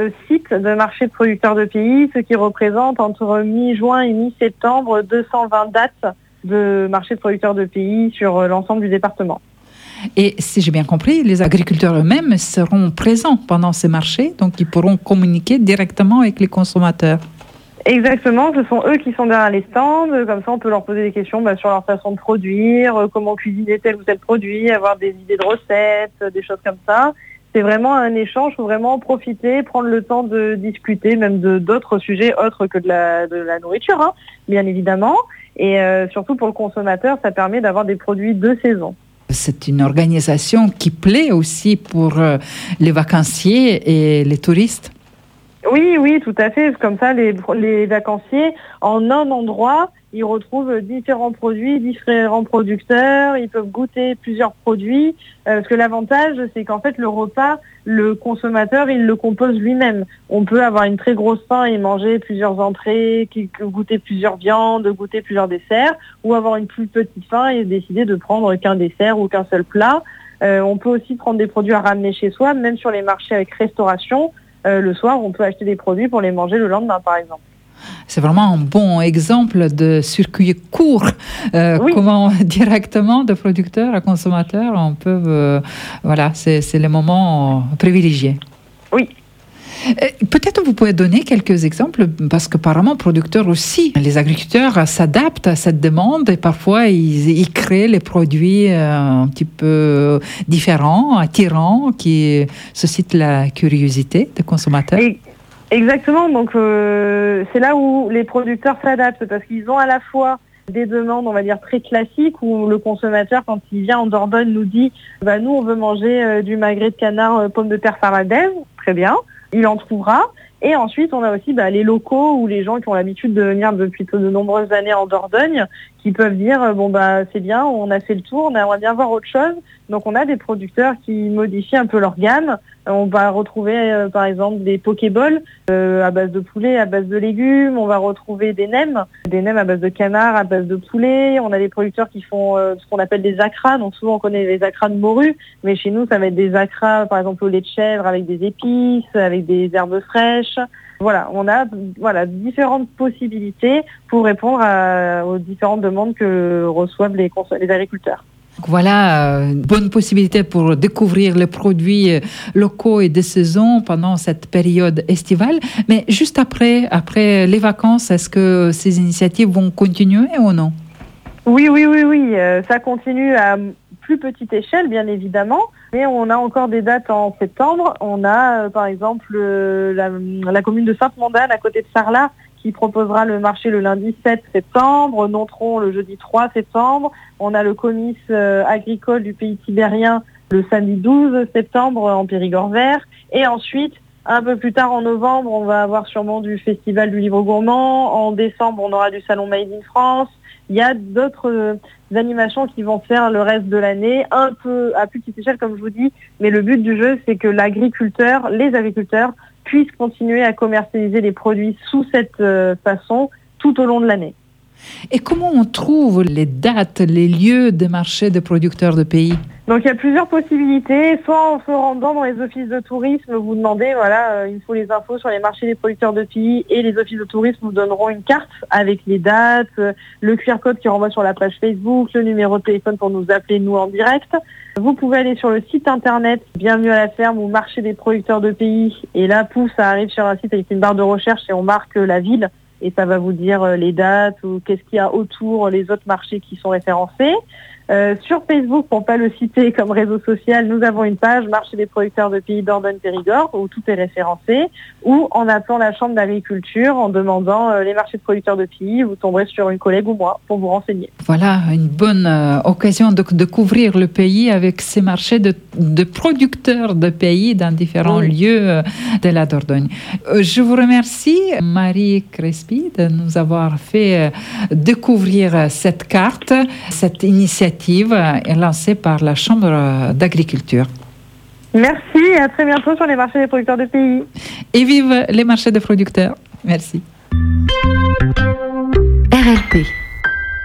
sites de marché de producteurs de pays, ce qui représente entre mi-juin et mi-septembre 220 dates de marché de producteurs de pays sur l'ensemble du département. Et si j'ai bien compris, les agriculteurs eux-mêmes seront présents pendant ces marchés, donc ils pourront communiquer directement avec les consommateurs. Exactement, ce sont eux qui sont derrière les stands, comme ça on peut leur poser des questions sur leur façon de produire, comment cuisiner tel ou tel produit, avoir des idées de recettes, des choses comme ça. C'est vraiment un échange, il faut vraiment en profiter, prendre le temps de discuter même d'autres sujets autres que de la nourriture, hein, bien évidemment. Et surtout pour le consommateur, ça permet d'avoir des produits de saison. C'est une organisation qui plaît aussi pour les vacanciers et les touristes. Oui, tout à fait. Comme ça, les vacanciers, en un endroit, ils retrouvent différents produits, différents producteurs, ils peuvent goûter plusieurs produits. Parce que l'avantage, c'est qu'en fait, le repas, le consommateur, il le compose lui-même. On peut avoir une très grosse faim et manger plusieurs entrées, goûter plusieurs viandes, goûter plusieurs desserts, ou avoir une plus petite faim et décider de prendre qu'un dessert ou qu'un seul plat. On peut aussi prendre des produits à ramener chez soi, même sur les marchés avec restauration. Le soir, on peut acheter des produits pour les manger le lendemain, par exemple. C'est vraiment un bon exemple de circuit court, Oui. Comment directement de producteur à consommateur, on peut, c'est les moments privilégiés. Oui. Peut-être vous pouvez donner quelques exemples, parce qu'apparemment, producteurs aussi, les agriculteurs s'adaptent à cette demande et parfois ils créent les produits un petit peu différents, attirants, qui suscitent la curiosité des consommateurs. Exactement, donc c'est là où les producteurs s'adaptent, parce qu'ils ont à la fois des demandes, on va dire, très classiques, où le consommateur, quand il vient en Dordogne, nous dit nous, on veut manger du magret de canard, pommes de terre faradaise, très bien. Il en trouvera. Et ensuite, on a aussi les locaux ou les gens qui ont l'habitude de venir depuis de nombreuses années en Dordogne, qui peuvent dire c'est bien, on a fait le tour, on aimerait bien voir autre chose. Donc on a des producteurs qui modifient un peu leur gamme. On va retrouver par exemple des pokéballs à base de poulet, à base de légumes. On va retrouver des nems à base de canard, à base de poulet. On a des producteurs qui font ce qu'on appelle des acras. Donc souvent on connaît les acras de morue, mais chez nous ça va être des acras par exemple au lait de chèvre avec des épices, avec des herbes fraîches. Voilà, on a différentes possibilités pour répondre aux différentes demandes que reçoivent les agriculteurs. Voilà, une bonne possibilité pour découvrir les produits locaux et de saison pendant cette période estivale. Mais juste après les vacances, est-ce que ces initiatives vont continuer ou non ? Oui. Ça continue à plus petite échelle, bien évidemment. Mais on a encore des dates en septembre. On a, par exemple, la commune de Sainte-Mandane, à côté de Sarlat, qui proposera le marché le lundi 7 septembre, Nontron le jeudi 3 septembre. On a le comice agricole du pays tibérien le samedi 12 septembre en Périgord vert. Et ensuite, un peu plus tard en novembre, on va avoir sûrement du Festival du Livre Gourmand. En décembre, on aura du Salon Made in France. Il y a d'autres animations qui vont faire le reste de l'année, un peu à plus petite échelle, comme je vous dis. Mais le but du jeu, c'est que les agriculteurs, puissent continuer à commercialiser les produits sous cette façon tout au long de l'année. Et comment on trouve les dates, les lieux des marchés de producteurs de pays ? Donc il y a plusieurs possibilités, soit en se rendant dans les offices de tourisme, vous demandez, il faut les infos sur les marchés des producteurs de pays, et les offices de tourisme vous donneront une carte avec les dates, le QR code qui renvoie sur la page Facebook, le numéro de téléphone pour nous appeler nous en direct. Vous pouvez aller sur le site internet Bienvenue à la ferme ou marché des producteurs de pays, et là, ça arrive sur un site avec une barre de recherche et on marque la ville. Et ça va vous dire les dates ou qu'est-ce qu'il y a autour, les autres marchés qui sont référencés. Sur Facebook, pour ne pas le citer comme réseau social, nous avons une page Marché des producteurs de pays Dordogne-Périgord où tout est référencé, ou en appelant la Chambre d'agriculture en demandant les marchés de producteurs de pays, vous tomberez sur une collègue ou moi pour vous renseigner. Voilà, une bonne occasion de découvrir le pays avec ces marchés de producteurs de pays dans différents lieux de la Dordogne. Je vous remercie, Marie Crespi, de nous avoir fait découvrir cette carte, cette initiative lancée par la Chambre d'agriculture. Merci et à très bientôt sur les marchés des producteurs de pays. Et vive les marchés des producteurs. Merci. RLP.